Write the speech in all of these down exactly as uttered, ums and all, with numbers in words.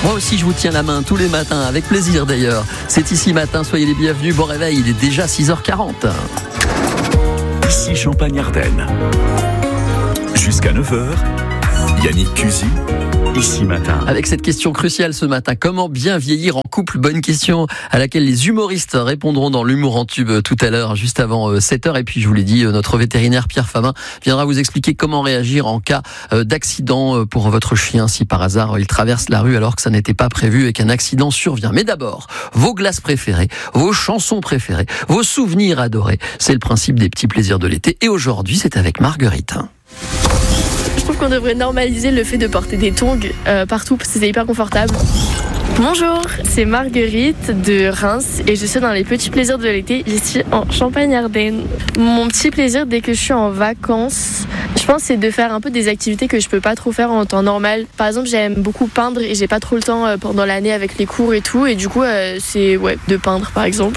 Moi aussi, je vous tiens la main tous les matins, avec plaisir d'ailleurs. C'est Ici Matin, soyez les bienvenus. Bon réveil, il est déjà six heures quarante. Ici Champagne-Ardenne. Jusqu'à neuf heures, Yannick Cusy, Ici Matin. Avec cette question cruciale ce matin, comment bien vieillir en couple? Bonne question à laquelle les humoristes répondront dans l'humour en tube tout à l'heure, juste avant sept heures. Et puis je vous l'ai dit, notre vétérinaire Pierre Fabin viendra vous expliquer comment réagir en cas d'accident pour votre chien si par hasard il traverse la rue alors que ça n'était pas prévu et qu'un accident survient. Mais d'abord, vos glaces préférées, vos chansons préférées, vos souvenirs adorés. C'est le principe des petits plaisirs de l'été. Et aujourd'hui, c'est avec Marguerite. Je trouve qu'on devrait normaliser le fait de porter des tongs euh, partout parce que c'est hyper confortable. Bonjour, c'est Marguerite de Reims et je suis dans les petits plaisirs de l'été ici en Champagne-Ardenne. Mon petit plaisir dès que je suis en vacances, je pense c'est de faire un peu des activités que je peux pas trop faire en temps normal. Par exemple, j'aime beaucoup peindre et j'ai pas trop le temps pendant l'année avec les cours et tout et du coup euh, c'est ouais, de peindre par exemple.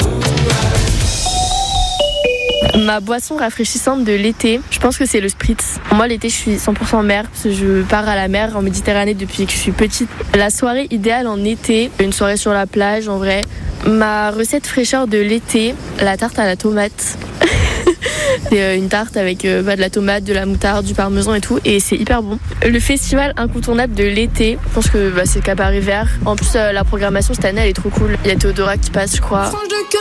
Ma boisson rafraîchissante de l'été, je pense que c'est le spritz. Moi l'été je suis cent pour cent mer parce que je pars à la mer en Méditerranée depuis que je suis petite. La soirée idéale en été, une soirée sur la plage en vrai. Ma recette fraîcheur de l'été, la tarte à la tomate. C'est une tarte avec euh, bah, de la tomate, de la moutarde, du parmesan et tout et c'est hyper bon. Le festival incontournable de l'été, je pense que bah, c'est Cabaret Vert. En plus euh, la programmation cette année elle est trop cool. Il y a Théodora qui passe je crois.